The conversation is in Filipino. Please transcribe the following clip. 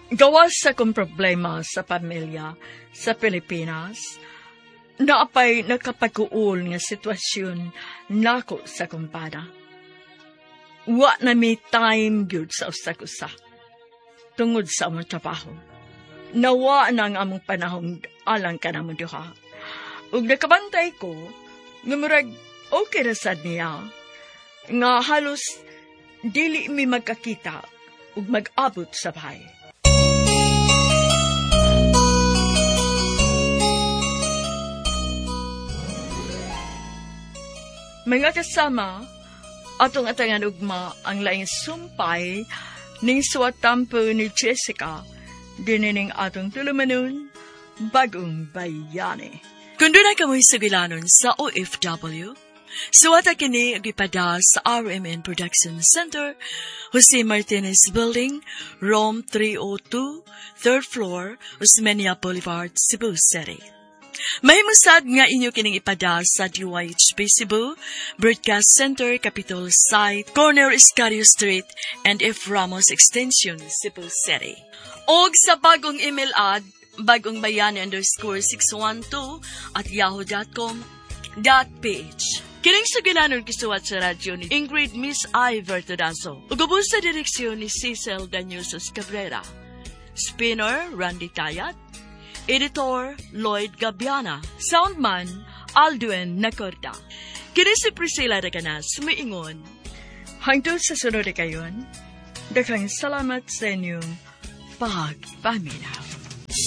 Gawas sa kong problema sa pamilya sa Pilipinas, naapay nakapag-uul nga sitwasyon nako sa kumpada. Wa na may time gyud sa usa-usa. Tungod sa among trabaho. Nawa na ang among panahon alang ka na mo diha. Ug nakabantay ko, nga murag okay ra sad niya, nga halos dili mi magkakita ug mag-abot sa bahay. Mga kasama, atong atangan ugma ang laing sumpay ning suwatampo ni Jessica dinining atong tulumanon Bagong Bayani. Kung doon ay kamoy sugilanon sa OFW, suwata kini agipada sa RMN Production Center, Jose Martinez Building, Rome 302, 3rd floor, Osmeña Boulevard, Cebu City. Mahimusad nga inyo kining ipada sa DYHP Cebu, Broadcast Center, Capitol Site, Corner Iscario Street, and F. Ramos Extension, Cebu City. Og sa bagong email ad, bagongbayani_612@yahoo.com.ph. Kining sugilanon kisuwat sa radyo ni Ingrid Miss I. Vertudazo. Ugubos sa direksyon ni Cecil Daniusos Cabrera. Spinner, Randy Tayat. Editor, Lloyd Gabiana. Soundman, Alduen Nacorda. Kini si Priscilla Raganas, sumiingon. Hangtod sa sunod kayon, daghang salamat sa inyong pagpaminaw.